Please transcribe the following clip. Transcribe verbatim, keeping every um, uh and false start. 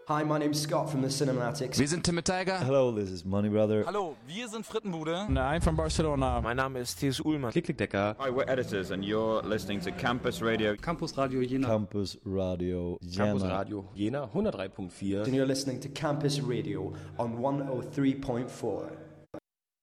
Hi, my name's Scott from the Cinematics. Wir sind Tim Tiger. Hello, this is Money Brother. Hallo, wir sind Frittenbude. I'm from Barcelona. Mein Name ist Thies Uhlmann. Klick-Klick-Decker. Hi, we're editors and you're listening to Campus Radio. Campus Radio Jena. Campus Radio Jena. Campus Radio Jena hundertdrei Komma vier. And you're listening to Campus Radio on one oh three point four.